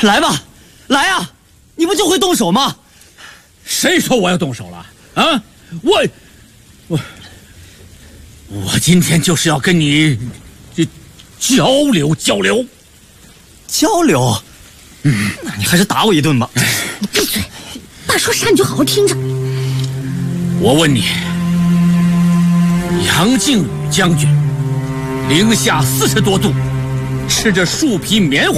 来吧，来啊！你不就会动手吗？ 谁说我要动手了？啊，我今天就是要跟你交流交流。 交流？那你还是打我一顿吧。 你闭嘴！爸说啥你就好好听着。 我问你，杨靖宇将军零下40多度，吃着树皮棉花